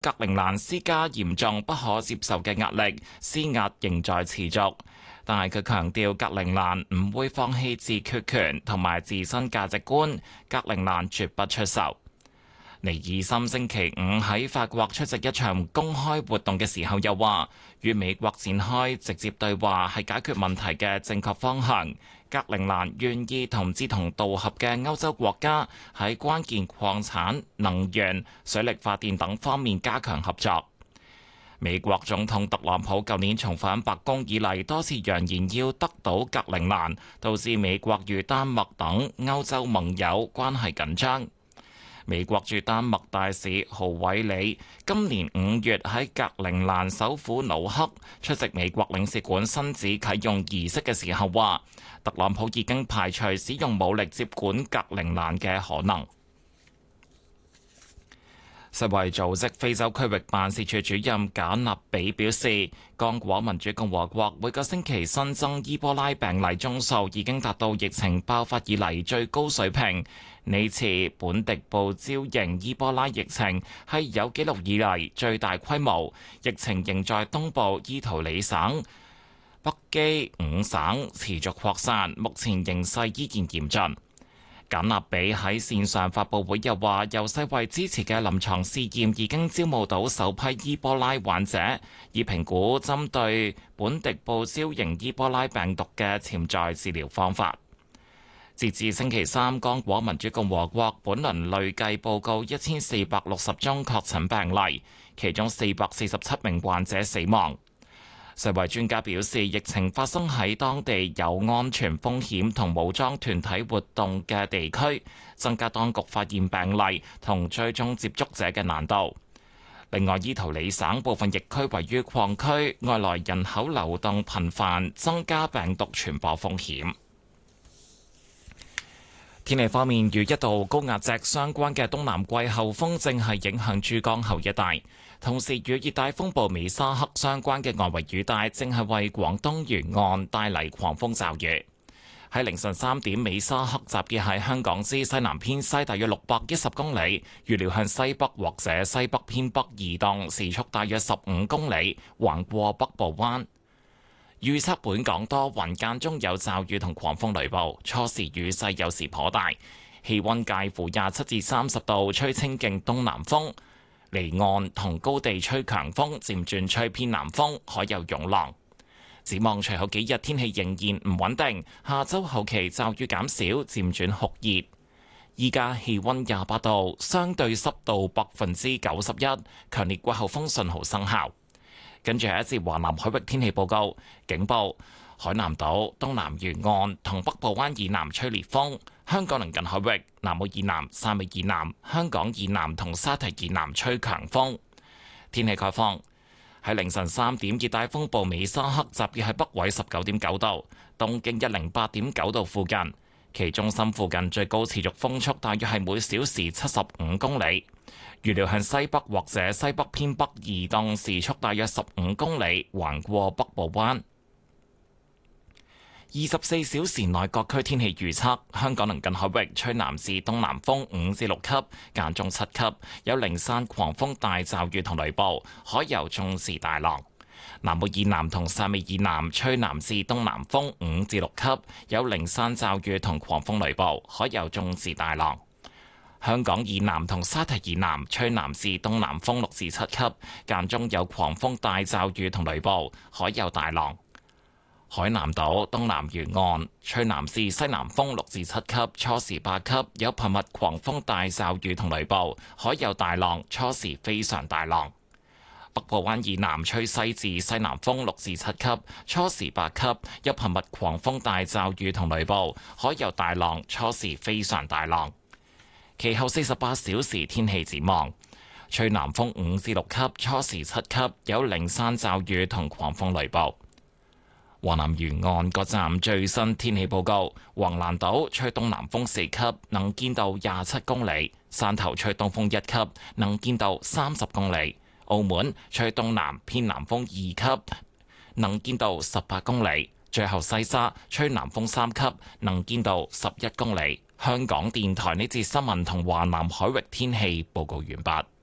格陵蘭施加嚴重不可接受嘅壓力，施壓仍在持續。但係佢強調，格陵蘭唔會放棄自決權同埋自身價值觀，格陵蘭絕不出售。尼爾森星期五喺法國出席一場公開活動嘅時候，又話與美國展開直接對話係解決問題嘅正確方向。格陵蘭願意同志同道合嘅歐洲國家喺關鍵礦產、能源、水力發電等方面加強合作。美國總統特朗普舊年重返白宮以嚟，多次揚言要得到格陵蘭，導致美國與丹麥等歐洲盟友關係緊張。美國駐丹麥大使豪偉里今年5月喺格陵蘭首府努克出席美國領事館新址啟用儀式嘅時候話，特朗普已經排除使用武力接管格陵蘭嘅可能。世衛組織非洲區域辦事處主任賈納比表示，剛果民主共和國每個星期新增伊波拉病例宗數已經達到疫情爆發以嚟最高水平。呢次本迪布招型伊波拉疫情係有紀錄以嚟最大規模，疫情仍在東部伊圖里省、北基5省持續擴散，目前形勢依然嚴峻。簡納比喺線上發佈會又話，由世衛支持嘅臨床試驗已經招募到首批伊波拉患者，以評估針對本迪布招型伊波拉病毒嘅潛在治療方法。截至星期三，剛果民主共和國本輪累計報告1460宗確診病例，其中447名患者死亡。世衛專家表示，疫情發生喺當地有安全風險同武裝團體活動嘅地區，增加當局發現病例同追蹤接觸者嘅難度。另外，伊圖里省部分疫區位於礦區，外來人口流動頻繁，增加病毒傳播風險。天氣方面，與一道高壓脊相關嘅東南季候風正係影響珠江口一帶，同時與熱帶風暴美沙克相關嘅外圍雨帶正係為廣東沿岸帶嚟狂風驟雨。喺凌晨3點，美沙克集結喺香港之西南偏西大約610公里，預料向西北或者西北偏北移動，時速大約15公里，橫過北部灣。預測本港多雲，間中有驟雨同狂風雷暴，初時雨勢有時頗大，氣溫介乎27至30度，吹清勁東南風，離岸同高地吹強風，漸轉吹偏南風，海有湧浪。展望隨後幾日天氣仍然唔穩定，下周後期驟雨減少，漸轉酷熱。依家氣溫28度，相對濕度91%，強烈季候風信號生效。跟住係一節華南海域天氣報告，警報：海南島東南沿岸同北部灣以南吹烈風，香港鄰近海域、南澳以南、汕尾以南、香港以南同沙堤以南吹強風。天氣概況：喺凌晨3點，熱帶風暴美沙克集結喺北緯19.9度、東經108.9度附近，其中心附近最高持續風速大約係每小時75公里。預料向西北或者西北偏北移動，時速大約15公里，橫過北部灣。24小時內各區天氣預測：香港鄰近海域吹南至東南風5至6級，間中7級，有零散狂風大驟雨同雷暴，海有中至大浪。南澳以南同汕尾以南吹南至東南風5至6級，有零散驟雨同狂風雷暴，海有中至大浪。香港以南同沙堤以南吹南至東南風6至7級，間中有狂風大驟雨同雷暴，海有大浪。海南島東南沿岸吹南至西南風6至7級，初時8級，有頻密狂風大驟雨同雷暴，海有大浪，初時非常大浪。北部灣以南吹西至西南風6至7級，初時8級，有頻密狂風大驟雨同雷暴，海有大浪，初時非常大浪。其後48小時天氣展望：吹南風5至6級，初時7級，有零散驟雨同狂風雷暴。華南沿岸各站最新天氣報告：橫瀾島吹東南風4級，能見度27公里；汕頭吹東風1級，能見度30公里；澳門吹東南偏南風2級，能見度18公里；最後西沙吹南風3級，能見度11公里。香港電台呢節新聞同華南海域天氣報告完畢。